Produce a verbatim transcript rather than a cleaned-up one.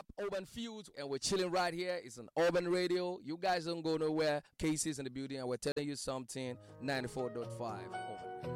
top urban feuds, and we're chilling right here. It's an urban radio. You guys don't go nowhere. Casey's in the building, and we're telling you something. ninety-four point five urban.